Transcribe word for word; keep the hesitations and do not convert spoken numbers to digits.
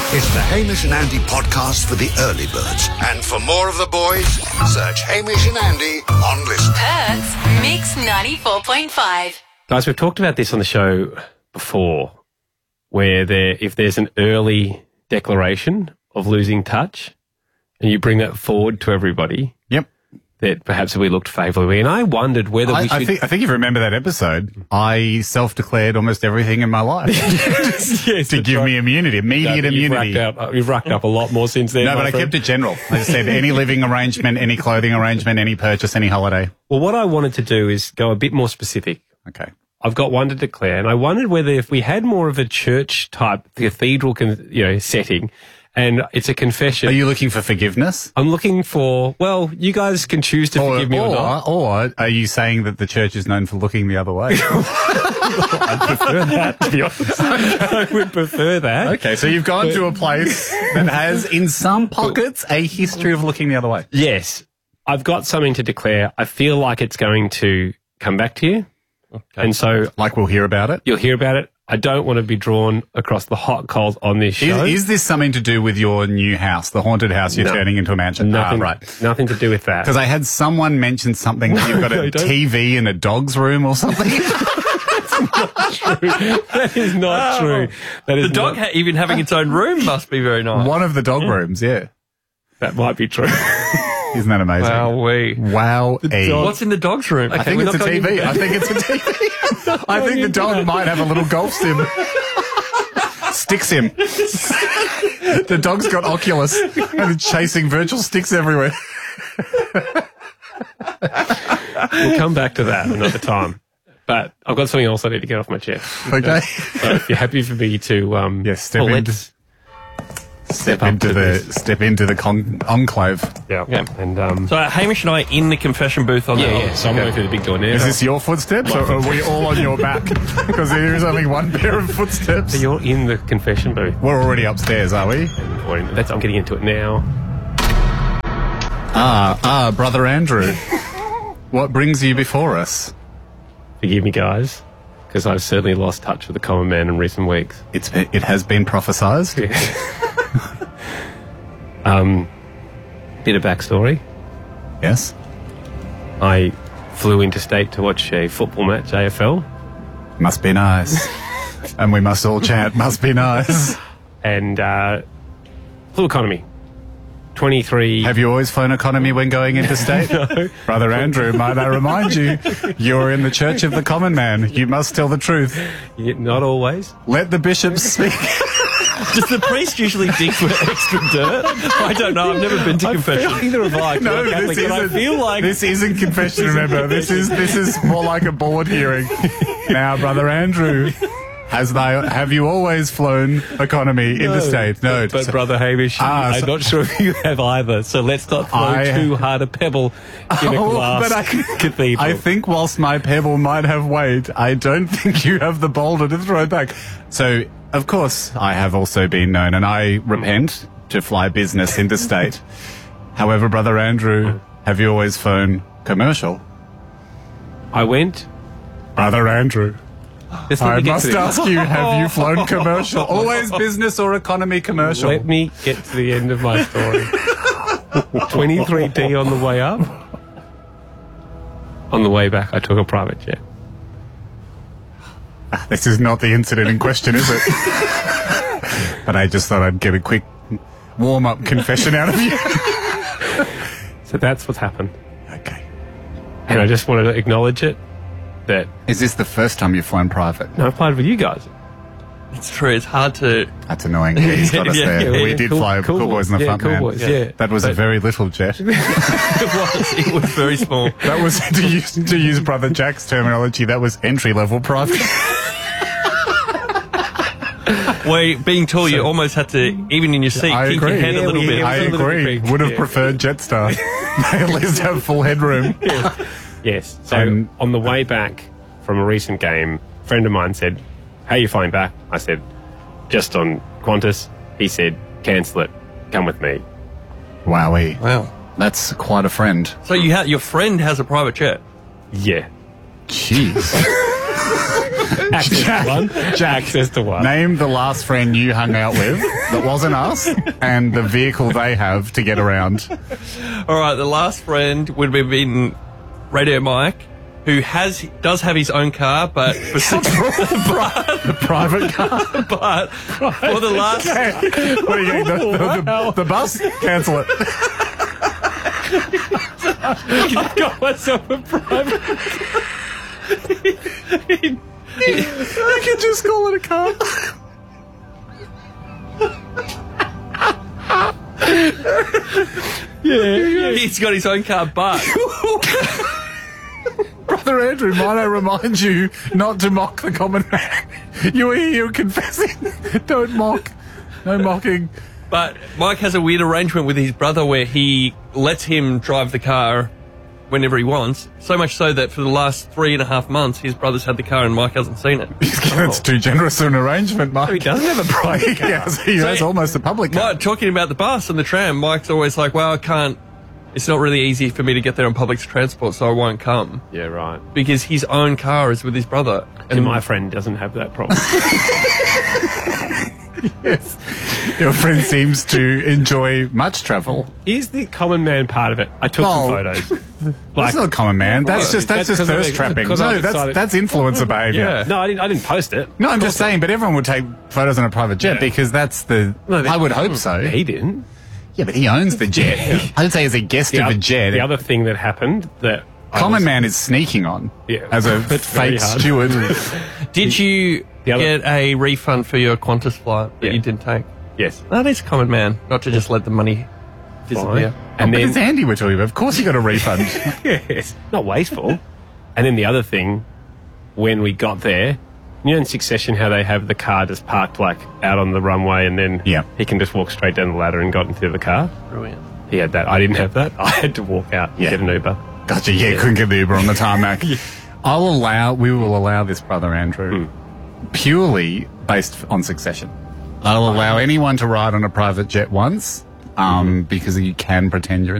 It's the Hamish and Andy podcast for the early birds. And for more of the boys, search Hamish and Andy on Listen. Perth's Mix ninety-four point five. Guys, we've talked about this on the show before, where there, if there's an early declaration of losing touch and you bring that forward to everybody, Yep. that perhaps we looked favourably. And I wondered whether I, we should... I, think, I think you remember that episode. I self-declared almost everything in my life yes, to give right. me immunity, immediate No, you've immunity. Racked up, you've racked up a lot more since then. No, but I friend. kept it general. I just said any living arrangement, any clothing arrangement, any purchase, any holiday. Well, what I wanted to do is go a bit more specific. Okay. I've got one to declare, and I wondered whether if we had more of a church-type cathedral, con- you know, setting, and it's a confession. Are you looking for forgiveness? I'm looking for, well, you guys can choose to Or, forgive me or, or, not. or are you saying that the church is known for looking the other way? I'd prefer that, to be honest. I would prefer that. Okay, so you've gone to a place that has, in some pockets, a history of looking the other way. Yes. I've got something to declare. I feel like it's going to come back to you. Okay. And so... Like we'll hear about it? You'll hear about it. I don't want to be drawn across the hot coals on this show. Is, is this something to do with your new house, the haunted house you're No. turning into a mansion? Nothing, ah, right. Nothing to do with that. Because I had someone mention something that you've got No, a don't. T V in a dog's room or something. That is not true. That is The dog not, ha- even having its own room must be very nice. One of the dog rooms, yeah. that might be true. Isn't that amazing? Wow, we. Wow. What's in the dog's room? I think we're it's a not T going V. into I think it's a T V. I think the dog might have a little golf sim. Stick sim. The dog's got Oculus and it's chasing virtual sticks everywhere. We'll come back to that another time. But I've got something else I need to get off my chest. Okay. So if you're happy for me to... Um, Yes, step well, into- let's Step up into to the this. step into the con- enclave. Yeah. Yeah. And, um, So Hamish and I in the confession booth on yeah, the... yeah. So I'm going through the big door now. Is this your footsteps or are we all on your back? Because there is only one pair of footsteps. So you're in the confession booth. We're already upstairs, are we? That's, I'm getting into it now. Ah, ah, Brother Andrew. What brings you before us? Forgive me, guys, because I've certainly lost touch with the common man in recent weeks. It's It has been prophesized. Um, bit of backstory. Yes. I flew interstate to watch a football match, A F L, Must be nice. And we must all chant, must be nice. and uh, flew economy. twenty-three... Have you always flown economy when going interstate? No. Brother Andrew, might I remind you, you're in the Church of the Common Man. You must tell the truth. Yeah, not always. Let the bishops speak. Does the priest usually dig for extra dirt? I don't know. I've never been to confession. Neither have I. No, I'm Catholic, this but I isn't, feel like... this isn't confession, remember. This is this is more like a board hearing. Now, Brother Andrew, has thy, have you always flown economy interstate? No. But, but Brother Hamish, Ah, I'm so- not sure if you have either, so let's not throw I- too hard a pebble in a Oh, glass but I, cathedral. I think whilst my pebble might have weight, I don't think you have the boulder to throw back. So, of course, I have also been known, and I repent to fly business interstate. However, Brother Andrew, have you always flown commercial? I went... Brother Andrew, Let's let I me get must to the- ask you, have you flown commercial? Always business or economy commercial? Let me get to the end of my story. twenty-three D on the way up. On the way back, I took a private jet. This is not the incident in question, is it? But I just thought I'd get a quick warm-up confession out of you. So that's what's happened. Okay. And I just wanted to acknowledge it, that Is this the first time you've flown private? no, I've played with you guys. It's true. It's hard to... That's annoying. Yeah, he's got us Yeah, there. yeah, we yeah. did Cool- fly cool Cool Boys in the boys. Yeah, front, Cool man. Boys, yeah. That was But- a very little jet. It was. It was very small. That was, to use, to use Brother Jack's terminology, that was entry-level private. Where being tall, you almost had to, even in your seat, I kick agree. your head Yeah, a little we- bit. yeah, I a little bit agree. big. Would have Yeah. preferred Jetstar. They at least have full headroom. Yes. So And- on the way back from a recent game, a friend of mine said, "How are you flying back?" I said, "Just on Qantas." He said, "Cancel it. Come with me." Wowee. Wow. That's quite a friend. So you ha- your friend has a private jet. Yeah. Jeez. Access Jack, to one. Jack, Access to one. name the last friend you hung out with that wasn't us and the vehicle they have to get around. All right, the last friend would have been Radio Mike, who has does have his own car, but for six, The private car. but for the last What are you getting? The, the, the, the bus? Cancel it. I've got myself a private. You can just call it a car. Yeah. he's got his own car, but Brother Andrew, might I remind you not to mock the common man? You were here confessing. Don't mock. No mocking. but Mike has a weird arrangement with his brother where he lets him drive the car whenever he wants. So much so that for the last three and a half months, his brother's had the car and Mike hasn't seen it. That's too generous an arrangement, Mike. He doesn't have a private car. He has, he has So- almost a public car. Mike, talking about the bus and the tram, Mike's always like, well, I can't, it's not really easy for me to get there on public transport, so I won't come. Yeah, right. Because his own car is with his brother. And my friend doesn't have that problem. Yes. Your friend seems to enjoy much travel. Here's the common man part of it. I took Oh. some photos. That's not common, man. That's Well, just that's, that's just 'cause I thirst think- trapping. 'cause I No, that's decided- that's influencer behaviour. Yeah. No, I didn't. I didn't post it. No, I'm just saying, but everyone would take photos on a private jet Yeah. because that's the. No, they- I would hope so. He didn't. Yeah, but he owns the jet. I'd say as a guest The, of a oth- jet. the other thing that happened that I Common was- man is sneaking on Yeah. as a It's very fake hard. steward. Did you The other- get a refund for your Qantas flight that Yeah. you didn't take? Yes. That is common man, not to just let the money disappear. Fine. And And but then it's Andy we're talking about. Of course you got a refund. yes, not wasteful. And then the other thing, when we got there, you know in Succession how they have the car just parked like out on the runway and then Yeah. he can just walk straight down the ladder and got into the car? Brilliant. He had that. I didn't have that. I had to walk out and Yeah. get an Uber. Gotcha. Yeah, couldn't get the Uber on the tarmac. I'll allow. We will allow this, brother Andrew, purely based on Succession. I'll allow anyone to ride on a private jet once, um, because you can pretend you're